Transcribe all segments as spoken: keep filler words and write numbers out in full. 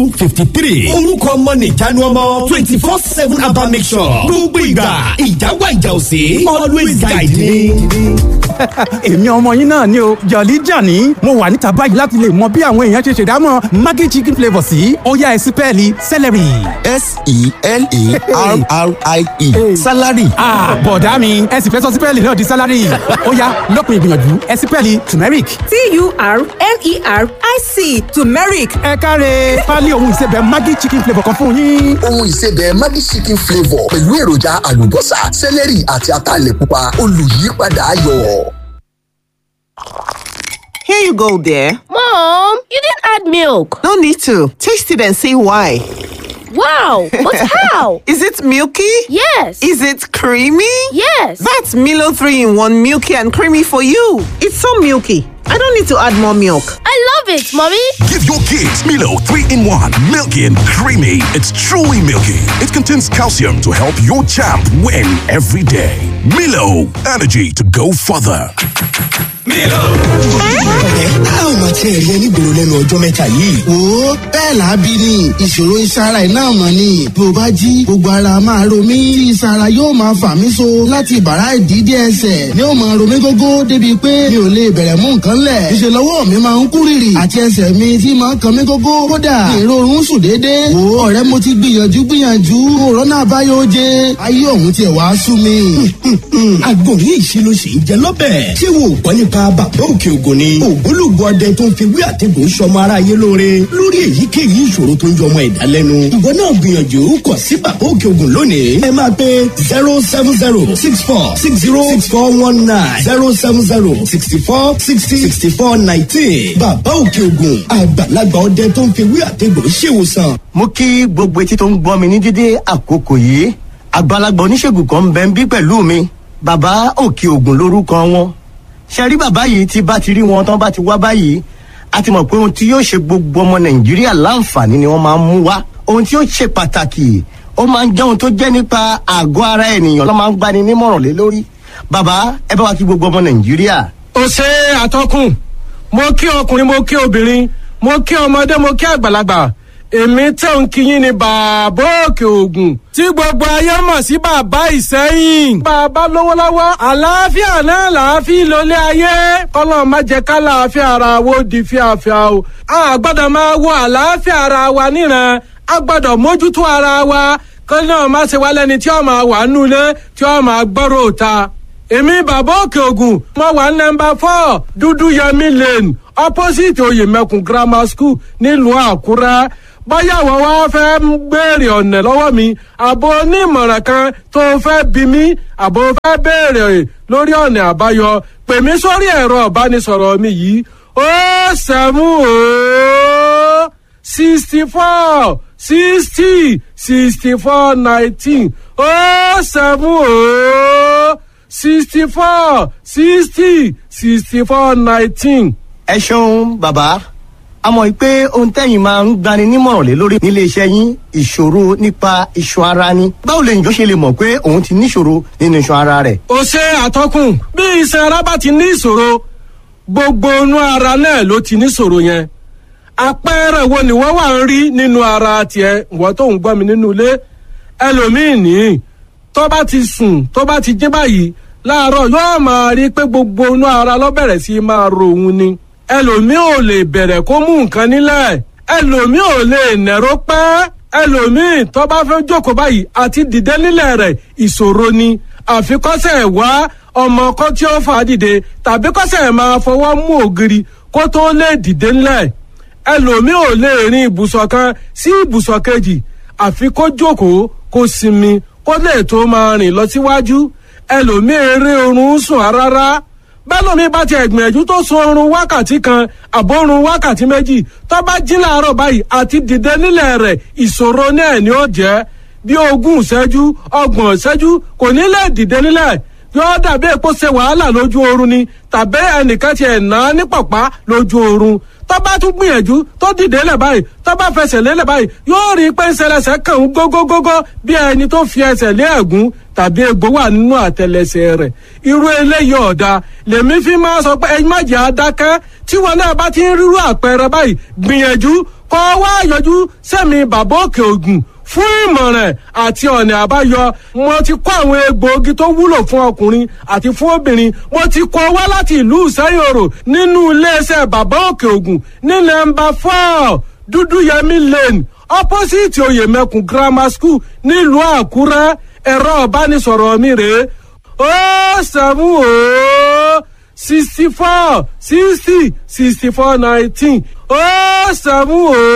fifty three orúkọ ọmọ nìjánu ọmọ twenty four seven abba make sure gbogbo ìgbà ìjáwá ìjà òsè always guide me. èmi ọmọ yín náà ni o jọ̀lí jàní mo wà níta báyìí láti lè mọ bí àwọn èèyàn ṣe ṣèdámọ̀ maggi chicken flavour sí ọ̀yá ẹ̀sìn pẹ́ẹ́lí celery. s-e-l-a-r-r-i-e salary. bọ̀dá mi ẹ sì fẹ́ sọ sípẹ́ẹ̀lì náà di salary ọ̀yá lópin ìgbìyànjú ẹ̀sìn pẹ́ẹ́lì turmeric. t-u-r-m-e-r-i-c turmeric. ẹ káre pálí ohun ìsebẹ̀ maggi chicken flavour kan fún yín. ohun ìsebẹ̀ maggi chicken flavour pẹ̀lú èròjà àlùbọ́sà celery àti ataalẹ̀ pupa olùyípadà ayọ̀. Here you go, dear. Mom, you didn't add milk. No need to. Taste it and see why. Wow, but how? Is it milky? Yes. Is it creamy? Yes. That's Milo three in one milky and creamy for you. It's so milky. I don't need to add more milk. I love it, Mommy. Give your kids Milo three in one, milky and creamy. It's truly milky. It contains calcium to help your champ win every day. Milo, energy to go further. Milo. a ò máa tiẹ̀ rí ẹni gbòòrò lẹ́nu ọjọ́ mẹ́ta yìí. Wo bẹ́ẹ̀ làábí ni ìṣòro ìsara iná mọ̀ ni. Bí o bá jí gbogbo ara máa ro mí. Tí ìsara yóò máa fà mí so láti bàrá ìdídé ẹsẹ̀ ni ó máa ro mí gógó débi pé mi ò lè bẹ̀rẹ̀ mú nǹkan lẹ̀. Ìṣe lọ́wọ́ mi máa ń kú rìrì àti ẹsẹ̀ mi tí máa ń kan mí gógó. Kódà ìrorun sùn déédéé. Wo ọ̀rẹ́ mo ti gbìyànjú gbìyànjú. Òrọ́nà àbáyọ oje. Ayé òun tiẹ̀ wá sú mi. Àgbo ní ìṣirò sì ń jẹ lọ́bẹ̀. Ṣé wo ò gbọ́ nípa bàbá òkè ògùn ni? Ògbólógbò ọdẹ tó ń fi wí àtẹ̀gùn sọmọ aráyé lóore lórí èyíkéyìí ìṣòro tó ń jọ ọmọ ẹ̀dá lẹ́nu. Ìwọ náà gbìyànjú kàn sí bàbá òkè ògùn lónìí. Ẹ máa pe zero seven zero six four six zero six four one nine zero seven zero sixty four sixty sixty four nineteen. Bàbá òkè ògùn àgbàlagbà ọdẹ tó ń fi wí àtẹ̀gùn ṣèwòsàn. Mo kí gbogbo etí tó ń gbọ́ mi ní dídé àkókò yìí. Àgbàlagbà oníṣègùn kan ń bẹ ń bí pẹ̀lú mi. Bàbá òkè ògùn lórúkọ wọn. Ṣé rí bàbá yìí tí bá ti rí wọn tán bá ti wá báyìí a ti mọ̀ pé ohun tí yóò ṣe gbogbo ọmọ Nàìjíríà láǹfààní ni wọ́n máa ń mú wá. Ohun tí yóò ṣe pàtàkì ó máa ń jẹ́ ohun tó jẹ́ nípa àgọ́ ara ènìyàn ló máa ń gbani nímọ̀ràn lé lórí. Bàbá ẹ bá wa kí gbogbo ọmọ Nàìjíríà. Ó ṣe àtọkùn mo kí ọkùnrin mo kí obìnrin mo kí ọmọdé mo kí àgbàlagbà èmi tẹ̀ ń kíyìn ní bàbá òkè ògùn tí gbogbo ayé mọ̀ sí bàbá ìsẹ́yìn. Bàbá lówó lọ́wọ́ àlàáfíà náà làáfíà lólé ayé kọ́lọ́ má jẹ́ ká làáfíà ara wo di fíafíà o. A gbọ́dọ̀ máa wo àlàáfíà ara wa níran a gbọ́dọ̀ mójútó ara wa kọ́lọ́ náà má ṣe wá lẹ́ni tí ó máa wà nulẹ̀ tí ó máa gbọ́rọ̀ òta. Èmi bàbá òkè ògùn mo wà nọ́mbà four dúdú yẹmí lane opposite oyèmẹkùn grammar school nílùú Àkúrẹ́. Báyà wọ́n wá fẹ́ ń béèrè ọ̀nà lọ́wọ́ mi àbò onímọ̀ràn kan tó fẹ́ bí mi àbò fẹ́ béèrè lórí ọ̀nà àbáyọ pè mí sórí ẹ̀rọ ìbánisọ̀rọ̀ mi yìí ó sẹ́mú ó sixty four sixty sixty four nineteen ó sẹ́mú ó sixty four sixty sixty four nineteen. Ẹ ṣeun bàbá. A mọ̀ pé ohun tẹ́yìn máa ń gbani nímọ̀ràn lé lórí nílé iṣẹ́ yín ìṣòro nípa iṣan ara ni. Báwo lè yàn ṣe lè mọ̀ pé òun ti níṣòro nínú iṣan ara rẹ̀? Ó ṣe àtọkùn bí iṣan ara bá ti ní ìṣòro gbogbo inú ara náà ló ti níṣòro yẹn. Àpẹẹrẹ wo ni wọ́n wà ń rí nínú ara tiẹ̀ wọ́n tó ń gbọ́ mi nínú ilé ẹlòmíì ní tó bá ti sùn tó bá ti jí báyìí láàárọ̀ yóò máa rí pé gbogbo inú ara ló bẹ̀rẹ̀ sí máa ro òun ni. Ẹlòmíì ò lè bẹ̀rẹ̀ kó mú nǹkan nílẹ̀ ẹlòmíì ò lè nẹ̀rọ pẹ́ ẹlòmíì tó bá fẹ́ jókòó báyìí àti dìde nílẹ̀ rẹ̀ ìṣòro ni àfikọ́sẹ̀ wá ọmọ kan tí ó fà á dìde tàbí kọ́sẹ̀ máa fọwọ́ mú ògiri kó tó lè dìde nílẹ̀ ẹlòmíì ò lè rin ibùsọ̀ kan sí ibùsọ̀ kejì àfi kó jókòó kó sinmi kó lè tó máa rìn lọ síwájú ẹlòmíì eré oorun sùn rárá bẹ́lómi bá ti ẹ̀gbìyànjú tó sun oorun wákàtí kan àbórun wákàtí méjì tó bá jí láàárọ̀ báyìí àti dìde nílẹ̀ rẹ̀ ìṣòro náà ni ó jẹ́ bí ogún ìṣẹ́jú ọgbọ̀n ìṣẹ́jú kò ní lè dìde nílẹ̀ yóò dàbí èpo ṣe wàhálà lójú oorun ni tàbí ẹnìkan ti ẹ̀ ná ní pọ̀pá lójú oorun tó bá tún gbìyànjú tó dìde lẹ̀ báyìí tó bá fẹsẹ̀ lélẹ̀ báyìí yóò rí pé ń ṣẹlẹ̀ṣẹ̀ kàn ń gógógógó bí ẹni tó fi ẹsẹ̀ lé ẹ̀gún tàbí egbò wà nínú àtẹlẹsẹ̀ rẹ̀ irú eléyìí ọ̀dà lèmi fi máa sọ pé ẹ̀yin má jẹ́ adákẹ́ tí wọn náà bá ti ń rírú àpẹẹrẹ báyìí gbìyànjú kọ́ wá yọjú sẹ́mi bàbá òkè ògùn fún ìmọ̀ràn àti ọ̀nà àbáyọ. Mo ti kó àwọn egbòogi tó wúlò fún ọkùnrin àti fún obìnrin, mo ti kó wá láti ìlú Ìsẹ́yòrò nínú iléeṣẹ́ bàbá òkè ògùn ní nọ́mbà four Dúdúyẹmí Lane opposite Oyèmẹkùn Grammar School nílùú Àkúrẹ́. Ẹ̀rọ ìbánisọ̀rọ̀ mi rèé ó sẹ́mu ó sixty four sixty sixty four nineteen ó sẹ́mu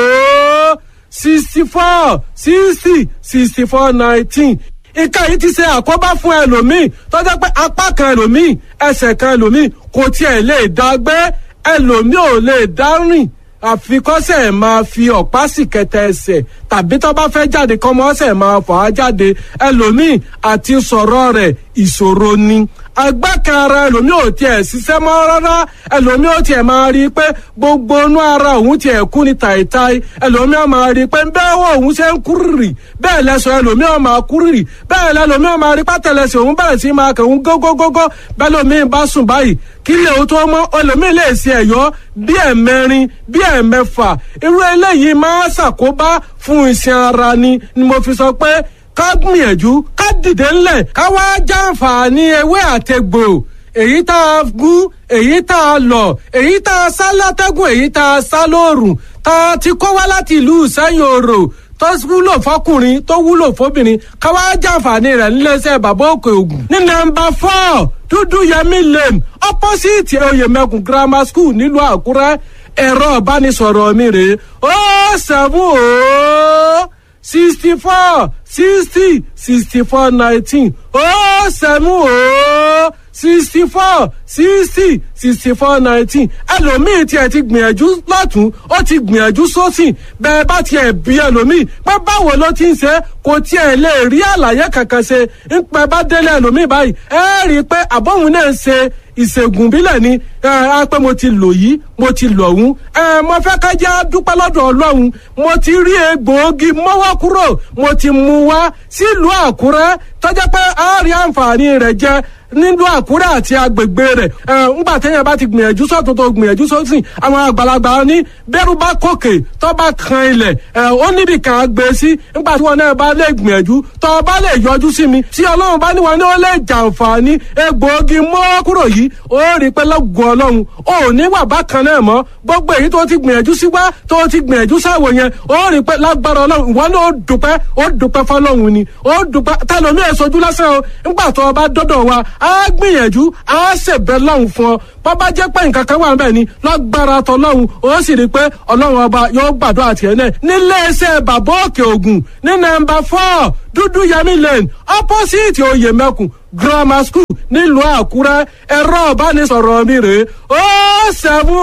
ó sixty four sixty sixty four nineteen. Nǹkan yìí ti ṣe àkóbá fún ẹlòmíì tó jẹ́ pé apá kan ẹlòmíì ẹsẹ̀ kan ẹlòmíì kò tiẹ̀ lè dá gbé, ẹlòmíì ò lè dá rìn àfikọ́sẹ̀ máa fi ọ̀pá sì kẹtẹ ẹsẹ̀ tàbí tó bá fẹ́ jáde kọ́mọ́sẹ̀ máa fà á jáde. Ẹlòmíì àti sọ̀rọ̀ rẹ̀ ìṣòro ni. Agbákan ara ẹlòmíì ò tiẹ̀ ṣiṣẹ́ mọ́ rárá, ẹlòmíì ò tiẹ̀ máa rí i pé gbogbo inú ara òun tiẹ̀ kú ní tàìtàì, ẹlòmíì ò máa rí i pé bẹ́ẹ̀ wọ òun ṣe ń kúrìrì bẹ́ẹ̀ lẹ́sọ̀ ẹlòmíì ò máa kúrìrì, bẹ́ẹ̀ lẹ́lòmíì ò máa rí pátẹ́lẹsẹ̀ òun bẹ̀rẹ̀ sí máa kẹ̀hún gógógógó, bẹ́ẹ̀ lòmíì bá sùn báyìí kí lè o tó mọ́ ẹlòmíì lè ṣe ẹ̀yọ́ bí ẹ̀mẹrin bí ẹ̀mẹfà. Irú eléyìí máa ṣàkóbá fún iṣan ara ni ni mo fi sọ pé ká gbìyànjú ká dìde ńlẹ̀ ká wá jàǹfààní ewé àtegbò èyí tá a gún èyí tá a lọ̀ èyí tá a sá látẹ́gùn èyí tá a sá lóòrùn tá a ti kó wá láti ìlú Ìsẹ́yòrò tó wúlò fọkùnrin tó wúlò fóbìnrin ká wá jàǹfààní rẹ̀ níléeṣẹ́ bàbá òkè ògùn ní nọ́mbà four Dúdúyẹmí Lane opposite Oyèmẹkùn Grammar School nílùú Àkúrẹ́. Ẹ̀rọ ìbánisọ̀rọ̀ mi rèé ó seven ó sixty four sixty sixty four nineteen ó seven ó sixty four sixty sixty four nineteen. Ẹlòmíì tiẹ̀ ti gbìyànjú lọ́tún ó ti gbìyànjú sósì, bẹ́ẹ̀ bá tiẹ̀ bí ẹlòmíì pé báwo ló ti ń ṣe kò tiẹ̀ lè rí àlàyé kankan ṣe. ń pẹ́ bá délé ẹlòmíì báyìí ẹ rí i pé àbọ̀hún náà ń ṣe ìṣègùn bílẹ̀ ni ẹ pé mo ti lò yìí mo ti lò ọ̀hún. ẹ mo fẹ́ ká jẹ́ dúpẹ́ lọ́dọ̀ Ọlọ́run, mo ti rí egbòogi mọ́wọ́ kúrò mo ti mú wá sílùú Àkúrẹ́ tó jẹ́ pé a rí àǹfààní rẹ̀ jẹ nílùú Àkúrẹ́ àti agbègbè rẹ̀. ẹ ńgbà téèyàn bá ti gbìyànjú sọ́tún tó gbìyànjú sósì, àwọn àgbàlagbà ní bẹ́rù bá kòkè tó bá kan ilẹ̀ ẹ ó níbi kan gbé sí. ńgbà tí wọn náà bá lè gbìyànjú tó bá lè yọjú sí mi tí Ọlọ́run bá ní wọn ní ó lè jàǹfààní egbòogi mọ́wọ́ kúrò yìí ó rí pé lọ́gùn Ọlọ́run ò ní wà bákan náà mọ́. gbogbo èyí tó ti gbìyànjú sí wá tó ti gbìyànjú sáwò yẹn ó rí pé lágbára Ọlọ́run ìwọ náà ó dúpẹ́ ó dúpẹ́ fọlọ́run ni ó dúpẹ́ tẹlomi ẹ̀ sojú lásán o. ńgbà tó o bá dọ́dọ̀ wa á gbìyànjú á ṣèbẹ̀ lọ́hùn fún ọ. bàbá jẹ́ pé nǹkan kan wà níbẹ̀ ni lágbára tọlọ́hun ó sì rí pé Ọlọ́run ọba yóò gbàdúrà tiẹ̀ náà níléeṣẹ́ bàbá òkè ògùn ní nọ́mbà four Dúdúyẹmí Lane opposite Oyèmẹkùn Grammar School nílùú Àkúrẹ́. Ẹ̀rọ ìbánisọ̀rọ̀ mi rèé ó seven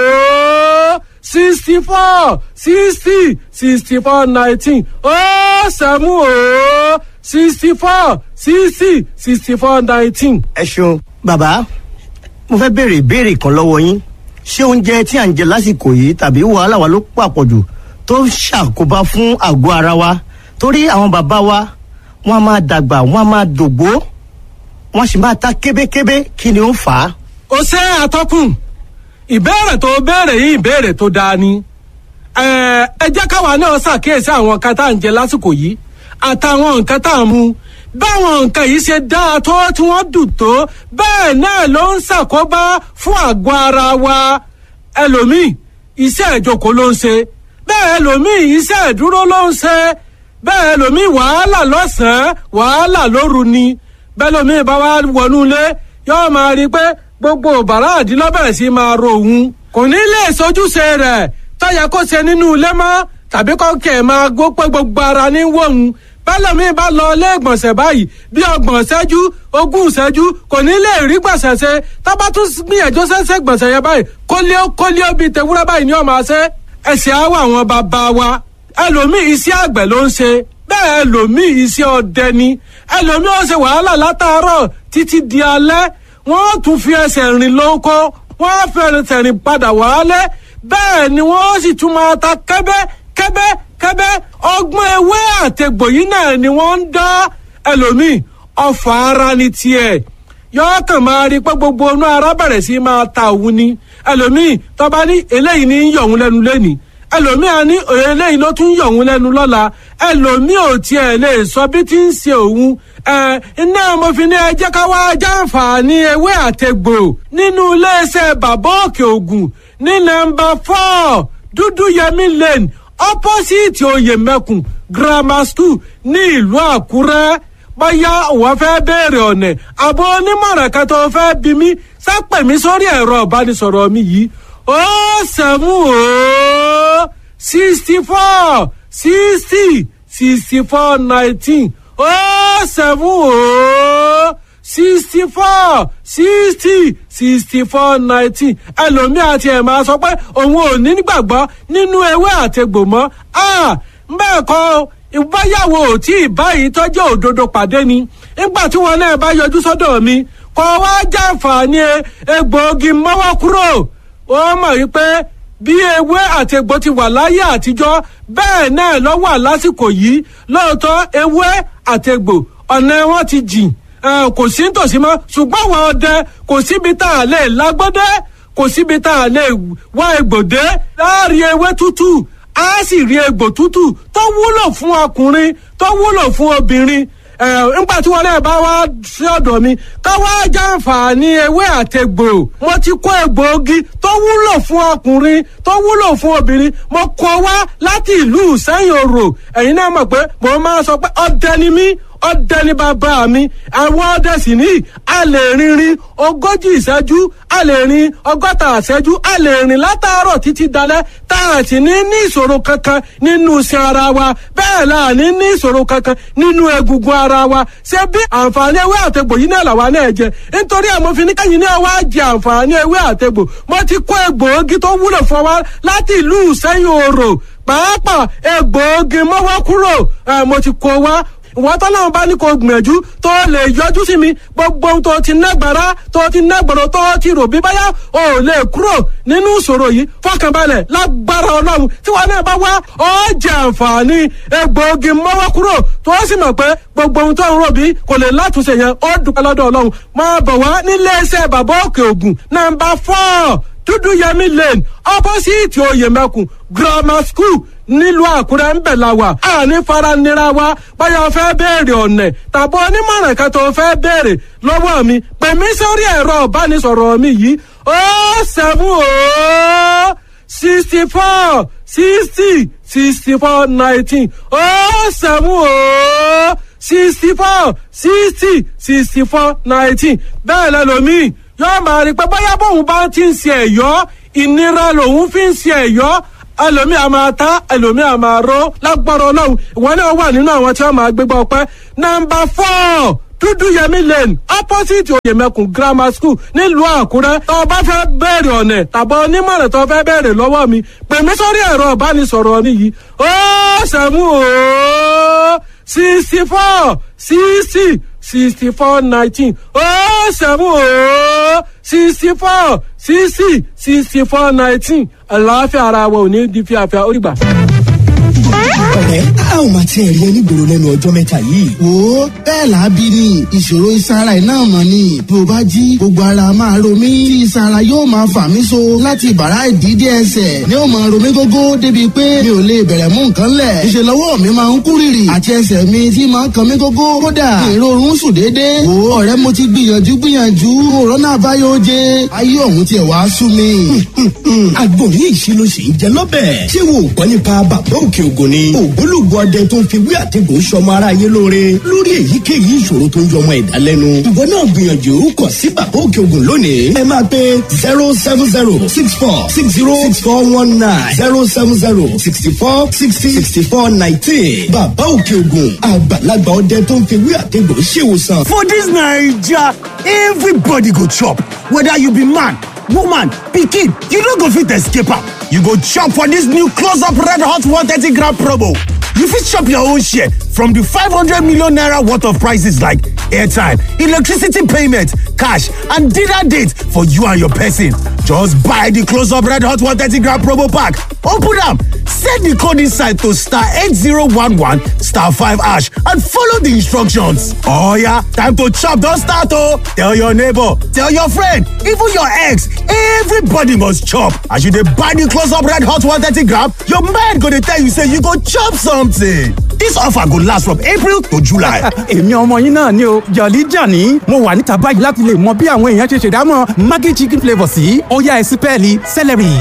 ó sixty four sixty sixty four nineteen ó seven ó sixty four sixty sixty four nineteen. ẹ ṣeun bàbá mo fẹ́ béèrè ìbéèrè kan lọ́wọ́ yín. ṣé oúnjẹ tí à ń jẹ lásìkò yìí tàbí wàhálà wa ló pàpọ̀jù tó ń ṣàkóbá fún àgọ́ ara wa? torí àwọn bàbá wa wọ́n á máa dàgbà wọ́n á máa dògbó wọ́n sì máa ta kébékébé. kí ni ó fà á? ó ṣe àtọkùn ìbéèrè tó béèrè yìí ìbéèrè tó dáa ni. ẹ ẹ jẹ́ káwa náà ṣàkíyèsí àwọn nǹkan tá à ń jẹ lásìkò yìí àtàwọn nǹkan tá à ń mu. báwọn nǹkan yìí ṣe dáa tó tí wọ́n dùn tó bẹ́ẹ̀ náà ló ń ṣàkóbá fún àgọ́ ara wa. ẹlòmíì iṣẹ́ ìjókòó ló ń ṣe, bẹ́ẹ̀ ẹlòmíì iṣẹ́ ìdúró ló ń ṣe, bẹ́ẹ̀ ẹlòmíì wàhálà lọ́sàn-án wàhálà lóru ni. bẹ́ẹ̀ ẹlòmíì bá wá wọnú ilé yóò máa rí i pé gbogbo bàrá àdínlọ́bẹ̀rẹ̀ sí máa ro òun. kò ní lè sojúṣe rẹ̀ tó yẹ kó ṣe nínú ilé mọ́ tàbí kó kẹ̀ máa gbó pé gbogbo ara ní wọ̀hún. bẹ́lẹ̀mí bá lọ ilé ìgbọ̀nsẹ̀ báyìí bí ọgbọ̀n ṣẹ́jú ogún ṣẹ́jú kò ní lè rí gbọ̀nsẹ̀ ṣe. tá bá tún gbìyànjú ṣẹ́ṣẹ́ gbọ̀nsẹ̀ yẹn báyìí kólíó kólíó bíi tewúrẹ́ báyìí ni ó máa ṣe. ẹ̀sìn àwọ̀ àwọn bàbá wa ẹlòmíì iṣẹ́ àgbẹ̀ ló ń ṣe, bẹ́ẹ̀ ẹlòmíì iṣẹ́ ọdẹ ni, ẹlòmíì ó ṣe wàhálà látàárọ̀ títí di alẹ́ wọ́n tún fi ẹsẹ̀ rìn lóko wọ́n fẹ́rẹ̀ rìn padà wálé. bẹ́ẹ̀ ni wọ́n sì tún máa ta kẹ́bẹ́ kẹ́bẹ́ kẹ́bẹ́. ọgbọ́n ewé àtẹ̀gbò yìí náà ni wọ́n ń dá. ẹlòmíì ọfà ara ni tiẹ̀ yọọ kàn máa rí pé gbogbo inú ara bẹ̀rẹ̀ sí máa ta òun ni. ẹlòmíì tọ́ba ní eléyìí ní yọ̀ òun lẹ́nu lẹ́nìí ẹlòmíà ní eléyìí ló tún yọ̀ òun lẹ́nu lọ́la, ẹlòmíì ò tiẹ̀ lè sọ bí tí ń ṣe òun. ẹ iná mo fi ní ẹ jẹ́ ká wá jàǹfààní ewé àtegbò nínú iléeṣẹ́ bàbá òkè ògùn ní nọ́mbà four dúdú yẹmí lane opposite oyèmẹkùn grammar school ní ìlú àkúrẹ́. bóyá wọ́n fẹ́ béèrè ọ̀nà àbọ̀ onímọ̀ràn kan tó fẹ́ bí mi sápẹ̀ mi sórí ẹ̀rọ ìbánisọ̀rọ̀ mi yìí ó sẹ́mu ó sixty four sixty sixty four nineteen ó sẹ́mu ó sixty four sixty sixty four nineteen ẹlòmíà tiẹ̀ máa sọ pé òun ò ní gbàgbọ́ nínú ewé àtegbò mọ́ bẹ́ẹ̀ kọ́ ìbáyàwó tí ìbáyìí tọ́jú òdodo pàdé ni nígbà tí wọn náà bá yọjú sọ́dọ̀ mi kọ́ wá jàǹfààní egbòogi mọ́wọ́ kúrò. ó mọ̀ wípé bí ewé àti egbò ti wà láyé àtijọ́ bẹ́ẹ̀ náà ló wà lásìkò yìí. lóòótọ́ ewé àti egbò ọ̀nà wọn ti jìn kò sí nítòsí mọ́, ṣùgbọ́n àwọn ọdẹ kò síbi tá a lè lágbọ́dẹ́ kò síbi tá a lè wá egbòdé láàrin ewé tútù a sì rí egbò tútù tó wúlò fún ọkùnrin tó wúlò fún obìnrin. ẹ nígbà tí wọn náà bá wá sí ọ̀dọ̀ mi ká wá jàǹfààní ewé àtegbò. mo ti kó egbòogi tó wúlò fún ọkùnrin tó wúlò fún obìnrin mo kó wá láti ìlú Ìsẹ́yìn Òrò. ẹ̀yin náà mọ̀ pé mo máa sọ pé ọdẹ ni mí ọdẹ ní bàbá mi. àwọn ọdẹ sì ní a lè rìnrìn ogójì ìṣẹ́jú a lè rìn ọgọ́ta ìṣẹ́jú a lè rìn látàárọ̀ títí dalẹ́ tá a sì ní ní ìṣòro kankan nínú iṣan ara wa bẹ́ẹ̀ la ní ní ìṣòro kankan nínú egungun ara wa. ṣé bí àǹfààní ewé àtegbò yìí náà làwa náà jẹ nítorí àwọn fi ní kẹ́yìn náà wá jẹ àǹfààní ewé àtegbò. mo ti kó egbòogi tó wúlò fún wa láti ìlú Ìsẹ́yìn Òrò pàápàá egbòogi mọ́wọ́ kúrò mo ti kó wá. ìwọ́n tọ́lọ́run bá ní kó gbìyànjú tó lè yọjú sí mi gbogbo ohun tó ti nágbára tó ti nágbọ̀rọ̀ tó ti rò bí báyà ò lè kúrò nínú ìṣòro yìí fọkànbalẹ̀ lágbára ọlọ́run tí wọn náà bá wá ó jẹ àǹfààní egbòogi mọ́wọ́ kúrò tó sì mọ̀ pé gbogbo ohun tó ń rò bí kò lè látúnṣe yẹn ó dúpẹ́ lọ́dọ̀ ọlọ́run máa bọ̀ wá nílé iṣẹ́ bàbá òkè ògùn nàmbà four dúdú yẹmí lane opposite oyèmẹkùn grammar school nílùú àkúrẹ́ ń bẹ̀ la wà á ní faranira wa báyọ̀ fẹ́ béèrè ọ̀nà tàbí onímọ̀ràn kan tó fẹ́ béèrè lọ́wọ́ mi pè mí sórí ẹ̀rọ ìbánisọ̀rọ̀ mi yìí ó sẹ́mu ó sixty four sixty sixty four nineteen ó sẹ́mu ó sixty four sixty sixty four nineteen bẹ́ẹ̀ lẹ́lòmíì yóò máa rí pé bóyá bóun bá ti ń ṣe ẹ̀yọ́ ìnira lòun fi ń ṣe ẹ̀yọ́ ẹlòmíì a máa ta ẹlòmíì a máa ró lágbára ọlọ́run ìwọ náà wà nínú àwọn tí wọ́n máa gbégbá ọpẹ́. nọ́mbà four dúdú yẹmí lane opposite oyèmẹkùn grammar school nílùú àkúrẹ́. tó o bá fẹ́ bẹ̀rẹ̀ ọ̀nà tàbí onímọ̀ràn tó o fẹ́ bẹ̀rẹ̀ lọ́wọ́ mi pè mí sórí ẹ̀rọ ìbánisọ̀rọ̀ mi yìí ó sẹ́mu ó sixty four sixty sixty four nineteen ó sẹ́mu ó sixty four sixty sixty four nineteen àlàáfíà ara wa ò ní di fíafíà ó rí gbà. ọ̀rẹ́ a ò máa tiẹ̀ rí ẹni gbòòrò lẹ́nu ọjọ́ mẹ́ta yìí. wo bẹ́ẹ̀ làábí ni ìṣòro ìsara iná mọ̀ ni bí o bá jí gbogbo ara máa ro mí tí ìsara yóò máa fà mí so láti bàrá ìdídé ẹsẹ̀ ni ó máa ro mí gógó débi pé mi ò lè bẹ̀rẹ̀ mú nǹkan lẹ̀ ìṣe lọ́wọ́ mi máa ń kú rìrì àti ẹsẹ̀ mi tí máa ń kan mí gógó kódà èrò oorun sùn déédéé. wo ọ̀rẹ́ mo ti gbìyànjú gbìyànjú òrónà àbáyọ oje ayé ọ̀hún tiẹ̀ wá sú mi. àgbo ní ìṣirò sì ń jẹ lọ́bẹ̀ ṣé wo gbọ́ nípa bàbá òkè ògùn ni ògbólógbò ọdẹ tó ń fi wí àtẹ̀gùn sọmọ aráyé lóore lórí èyíkéyìí ìṣòro tó ń jọ ọmọ ẹ̀dá lẹ́nu. ìwọ náà gbìyànjú kọ sí bàbá òkè ògùn lónìí. ẹ máa pe zero seven zero six four six zero six four one nine zero seven zero sixty four sixty sixty four nineteen. bàbá òkè ògùn àgbàlagbà ọdẹ tó ń fi wí àtẹ̀gùn ṣèwòsàn. For this Naija, everybody go chop, whether you be man, woman, pikin, you no go fit escape am. You go chop for this new close-up red hot one thirty gram promo. You fit chop your own share from the five hundred million naira worth of prices like airtime, electricity payment, cash, and dinner date for you and your person. Just buy the Close Up Red Hot one thirty gram promo pack. Open am, set the code inside to star eight zero one one star five hash and follow the instructions. Oh yeah, time to chop don start oh! Tell your neighbor, tell your friend, even your ex, everybody must chop. As you dey buy the Close Up Red Hot one thirty gram, your mind go dey tell you say you go chop something. This offer go last from April to July. èmi ọmọ yín náà ni o jọ̀lí jàní mo wà níta báyìí láti lè mọ bí àwọn èèyàn ṣe ṣèdámọ̀ maggi chicken flavour sí ó yá ẹ sí pẹ́ẹ́lí celery.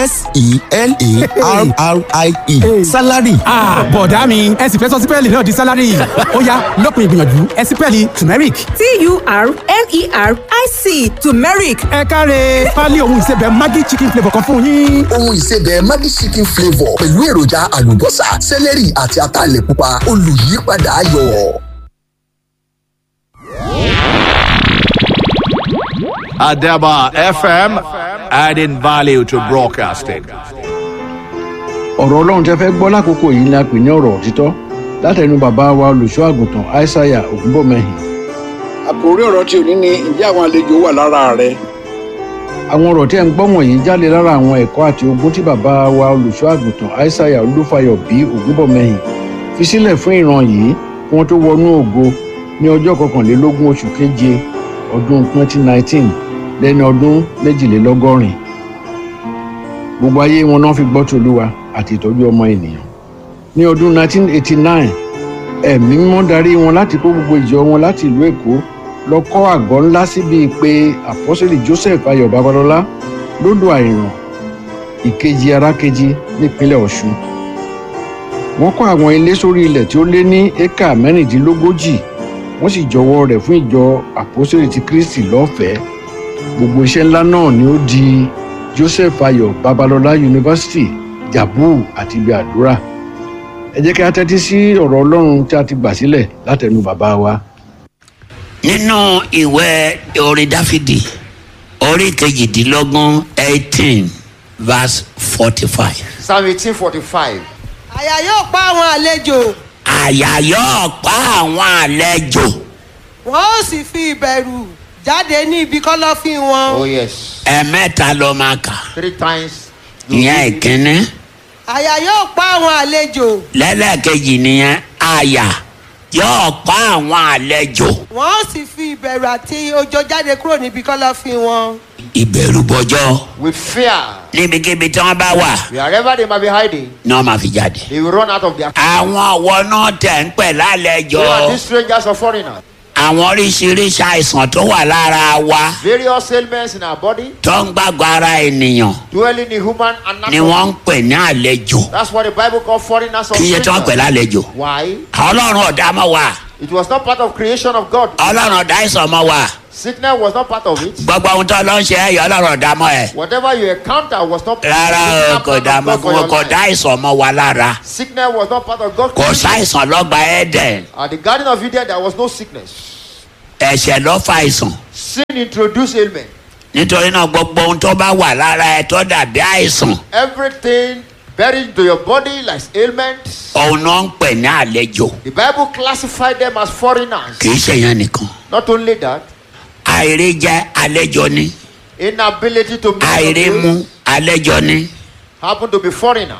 s-e-l-a-r-r-i-e salary. bọ̀dá mi ẹ sì fẹ́ sọ sí pẹ́ẹ́lì náà di salary ó yá lópin ìgbìyànjú ẹ sí pẹ́ẹ́lì turmeric. t-u-r-m-e-r-i-c turmeric. ẹ káre pálí ohun ìsebẹ̀ maggi chicken flavour kan fún yín. ohun ìsebẹ̀ maggi chicken flavour pẹ̀lú èròjà àlùbọ́sà celery àti ataalẹ̀ pupa olùyípadà ayọ̀. Adaba F M, adding value to broadcasting. ọ̀rọ̀ ọlọ́run tẹ́ fẹ́ gbọ́ lákòókò yìí ni a pè ní ọ̀rọ̀ òtítọ́ látẹnu bàbá wa olùṣọ́ àgùntàn aishaiya ògúnbọ̀mẹ́hìn. àkòrí ọ̀rọ̀ tí ò ní ni ǹjẹ́ àwọn àlejò wà lára rẹ. àwọn ọ̀rọ̀ tí ẹ̀ ń gbọ́ wọ̀nyí jáde lára àwọn ẹ̀kọ́ àti ogún tí bàbá wa olùṣọ́ àgùntàn aishaiya olúfayọ bí ògúnbọ̀mẹ́hìn fi sílẹ̀ fún ìran yìí kí wọ́n tó wọnú ògo ní ọjọ́ kọkànlélógún oṣù keje ọdún twenty nineteen lẹ́ni ọdún méjìlélọ́gọ́rin. gbogbo ayé wọn náà fi gbọ́ tòlúwa àti ìtọ́jú ọmọ ènìyàn. ní ọdún nineteen eighty nine ẹ̀mí mímọ́ darí wọn láti kó gbogbo ìjọ wọn láti ìlú èkó lọ kọ́ àgọ́ ńlá síbi pé àpọ́sẹ̀lì joseph ayọ̀ babalọ́lá lódò àìràn ìkejì arákejì nípínlẹ̀ ọ̀ṣun. wọ́n kọ́ àwọn ilé sórí ilẹ̀ tí ó lé ní éka mẹ́rìndínlógójì wọ́n sì jọwọ́ rẹ̀ fún ìjọ àpọ́sẹ̀lì ti kristi lọ́fẹ̀ẹ́. gbogbo iṣẹ́ ńlá náà ni ó di joseph ayọ̀ babalọ́lá university jabu àti ibi àdúrà. ẹ jẹ́ kí a tẹ́tí sí ọ̀rọ̀ ọlọ́run tí a ti gbà sílẹ̀ látẹnu bàbá wa. nínú ìwé orin dáfídì orí kejìdínlógún eighteen verse forty five. psalm eighteen forty five. àyà yóò pa àwọn àlejò. àyà yóò pa àwọn àlejò. wọ́n ó sì fi ìbẹ̀rù jáde ní ibi kọ́lọ́fín wọn. oh yes. ẹ̀ẹ̀mẹ́ta ló máa kà. three times. ìyẹn ìkíní. àyà yóò pa àwọn àlejò. lẹ́lẹ́kejì nìyẹn àyà yóò pa àwọn àlejò. wọ́n ó sì fi ìbẹ̀rù àti ojó jáde kúrò níbi kọ́lọ́fín wọn. ìbẹ̀rù bọjọ́. with fear. níbikíbi tí wọ́n bá wà. wherever they might be hiding. ní wọ́n máa fi jáde. they will run out of their. àwọn ọ̀wọ́ náà tẹ̀ ń pẹ̀ lálejò. they are these strangers or foreigners. àwọn oríṣiríṣi àìsàn tó wà lára wa. various ailments in our body. tó ń gbàgbọ́ ara ènìyàn. dwelling in human anatomy. ni wọ́n ń pè ní àlejò. that's what the bible call foreigners or strangers. kí iye tí wọ́n pè lálejò. why. ọlọ́run ọ̀dá mọ́ wa. it was not part of creation of God. ọlọ́run ọ̀dá àìsàn mọ́ wa. sickness was not part of it. gbogbo ohun tó lọ ń ṣe ẹ̀yọ́ ọlọ́run ọ̀dá mọ́ ẹ̀. whatever you encounter was not. rárá o kò dá mọ́ fún wọn kò dá àìsàn mọ́ wa lára. sickness was not part of God. kò sáìsàn lọ́gbà Eden. at the garden of Eden there was no sickness. ẹ̀ṣẹ̀ ló fa àìsàn. sin introduced ailment. nítorí náà gbogbo ohun tó bá wà lára ẹ tó dàbí àìsàn. everything buried into your body like ailments. òun náà ń pè ní àlejò. the bible classified them as foreigners. kì í ṣe yẹn nìkan. not only that. àìrí jẹ àlejò ni. inability to meet àìrí mu àlejò ni. happen to be foreigner.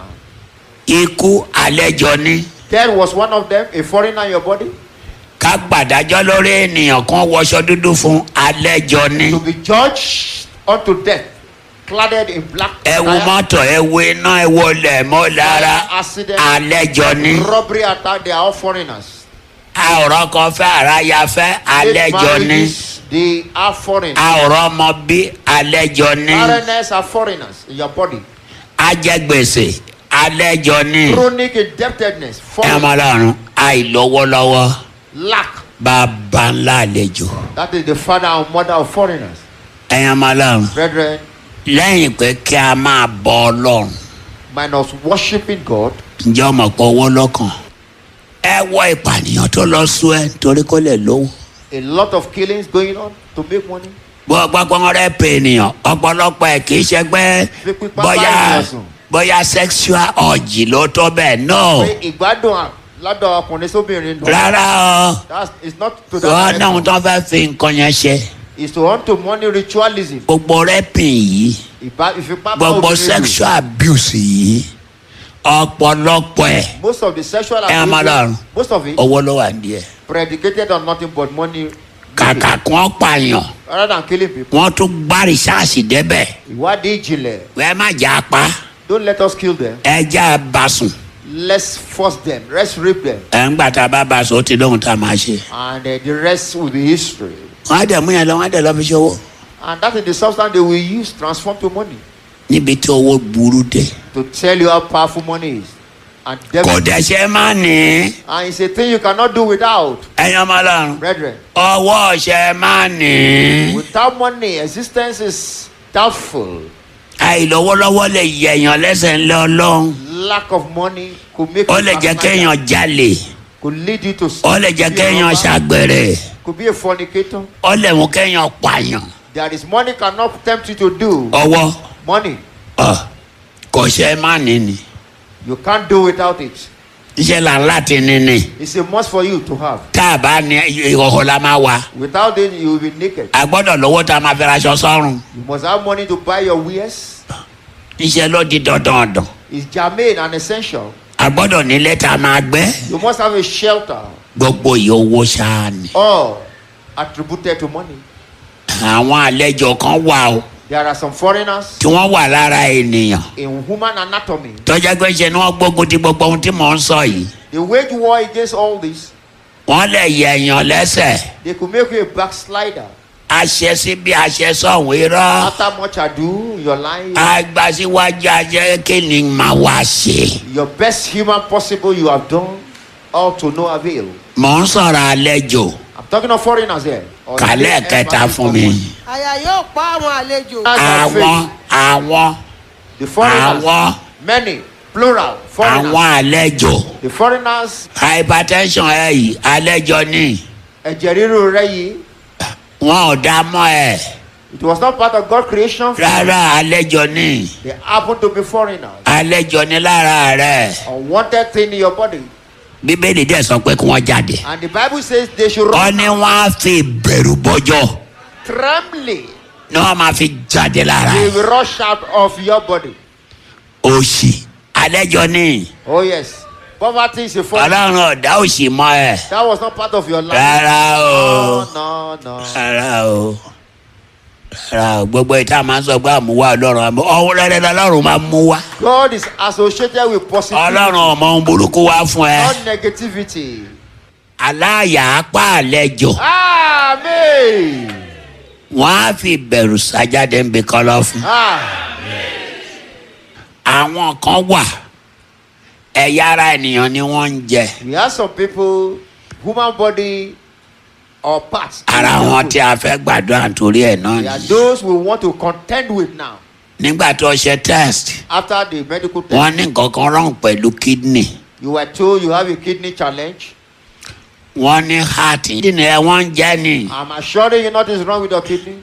ikú àlejò ni. death was one of them, a foreigner in your body. ká gbàdájọ́ lórí ènìyàn kan wọṣọ dúdú fún àlejò ni. to be judged unto death cladded in black. ẹ wo mọ́tò ẹ wo iná ẹ wo lẹ̀ mọ́ lára àlejò ni. robbery attack they are all foreigners. àwòrán kan fẹ́ àráyá fẹ́ àlejò ni. they are foreigners. àwòrán ọmọ bí àlejò ni. barrenness are foreigners in your body. ajẹgbèsè àlejò ni. chronic indebtedness foreigners. ẹ mọ lọrùn àìlówólọ́wọ́. lack. bàbá ńlá àlejò. that is the father and mother of foreigners. ẹ̀yin ọmọ lọrùn. brethren. lẹ́yìn pé kí a máa bọ ọlọ́run. minus worshiping God. ǹjẹ́ ọmọ pọ̀ owó lọ́kàn. ẹ wọ ìpànìyàn tó lọ sún ẹ torí kó lè lówó. a lot of killings going on to make money. bó gbọ́gbọ́n rẹ pè ènìyàn ọ̀pọ̀lọpọ̀ ẹ̀ kì í ṣe pé bóyá bóyá sexual urge ló tó bẹ́ẹ̀ náà. pé ìgbádùn lọ́dọ̀ ọkùnrin sóbìnrin. rárá o. That's it's not to wọ́n that náà tó fẹ́ fi nǹkan yẹn ṣe. It's to want to money ritualism. gbogbo rẹ́pìn yìí Ìbá ìfipá bá gbogbo obìnrin lò. sexual abuse yìí ọ̀pọ̀lọpọ̀ ẹ̀ Most of the sexual ẹ̀ abuse. ọmọlọ́run Most of it owó ló wà ní ẹ̀. predicated on nothing but money. kàkà kí wọ́n pààyàn Rather than killing people. wọ́n tún gbá rìsáàsì débẹ̀ Ìwádìí ìjìnlẹ̀. wẹ́ẹ́ má jà pa Don't let us kill them. ẹ já bá sùn. Let's force them. Let's rape them. ẹ̀ ń gbà tá a bá bá sùn ó ti lóhun tá a máa ṣe. And uh, the rest will be history. wọ́n á dẹ̀ mú yẹn lọ wọ́n á dẹ̀ lọ fi ṣòwò. And that is the substance they will use transform to money. níbi tí owó burú dé. To tell you how powerful money is. And kò dẹ̀ ṣe má ní. And it's a thing you cannot do without. ẹ̀yin ọmọ ọlọ́run. Brethren. ọwọ́ ṣe má ní. Without money, existence is doubtful. àìlówólọ́wọ́ lè yẹ èèyàn lẹ́sẹ̀ ńlẹ́ ọlọ́run. Lack of money could make ó you lè jẹ́ backslide. kéèyàn jalè. Could lead you to ó lè jẹ́ be a kéèyàn robber. ṣàgbèrè. Could be a fornicator. ó lè mú kéèyàn pààyàn. There is money cannot tempt you to do. ọwọ́ Money. ọ kò ṣe má ní ni. You can't do without it. iṣẹ́ là ń láti ní ni. It's a must for you to have. tá a bá ní ìhòòhò la máa wà. Without it, you will be naked. a gbọ́dọ̀ lówó tá a máa fi raṣọ sọ́run. You must have money to buy your wares. iṣẹ́ ló di dandan ọ̀dàn. It's germane and essential. a gbọ́dọ̀ nílé tá a máa gbẹ́. You must have a shelter. gbogbo iye owó ṣáà ni. All attributed to money. àwọn àlejò kan wà o. There are some foreigners tí wọ́n wà lára ènìyàn. in human anatomy. tọ́jà pé ṣe ni wọ́n gbógun ti gbogbo ohun tí mò ń sọ yìí. They wage war against all this. wọ́n lè yẹ èèyàn lẹ́sẹ̀. They could make you a backslider. àṣẹ sí bí àṣẹ sọ̀hún irọ́. After much ado, your life, agbásíwájú ajẹ́ kí ni màá wá ṣe. your best human possible you have done, all to no avail. mò ń sọ̀rọ̀ àlejò. I'm talking of foreigners here. Or kálẹ̀ the kẹta fún mi. àyà yóò pa àwọn àlejò. àwọn àwọn The foreigners. àwọn Many. Plural. Foreigners. àwọn àlejò. The foreigners. hypertension ẹ yìí àlejò ni. Ẹ̀jẹ̀ ríru rẹ yìí. wọn ò dá mọ́ ẹ. It was not part of God's creation. rárá àlejò ni. They happen to be foreigners. àlejò ni lára rẹ. Unwanted thing in your body. bíbélì dẹ̀ sọ pé kí wọ́n jáde. And the Bible says they should ó run ní wọ́n á fi bẹ̀rù bọ́jọ́. trembling. ní wọ́n máa fi jáde lára They ẹ̀. will rush out of your body. òṣì àlejò ni. Oh yes. Poverty is a form. ọlọ́run ọ̀dá òṣì mọ́ ẹ. That was not part of your life. rárá o. No, no, no. rárá o. rárá o gbogbo ìta máa ń sọ pé àmúwá ọlọ́run àmú ọ̀hún rẹ̀ lọ́rùn máa mú wá. God is associated with positivity. ọlọ́run ọmọ ohun burúkú wá fún ẹ. Not negativity. aláyà apá àlejò. Amen. wọ́n á fi bẹ̀rù sájáde ń bi kọ́lọ́ fún. Ah. àwọn kan wà ẹ̀yà ara ènìyàn ni wọ́n ń jẹ. We have some people, human body or parts. ara wọn tí a fẹ́ gbàdúrà nítorí ẹ̀ náà They are ni. those we want to contend with now. nígbà tó ṣe test After the medical test, wọ́n ní nǹkan kan rán pẹ̀lú kidney. you were told you have a kidney challenge. wọ́n ní heart kidney ẹ̀ wọ́n ń jẹ́ ni. I'm assuring you nothing is wrong with your kidney.